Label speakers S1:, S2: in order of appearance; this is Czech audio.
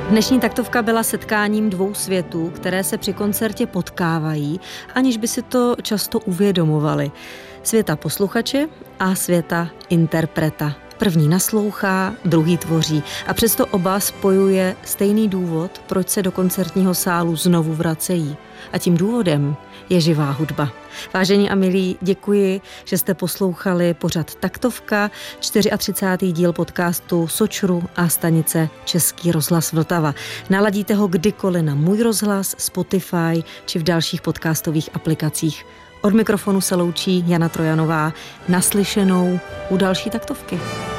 S1: Dnešní taktovka byla setkáním dvou světů, které se při koncertě potkávají, aniž by si to často uvědomovali. Světa posluchače a světa interpreta. První naslouchá, druhý tvoří a přesto oba spojuje stejný důvod, proč se do koncertního sálu znovu vracejí. A tím důvodem je živá hudba. Vážení a milí, děkuji, že jste poslouchali pořad Taktovka, 34. díl podcastu Sočru a stanice Český rozhlas Vltava. Naladíte ho kdykoliv na Můj rozhlas, Spotify či v dalších podcastových aplikacích. Od mikrofonu se loučí Jana Trojanová. Naslyšenou u další taktovky.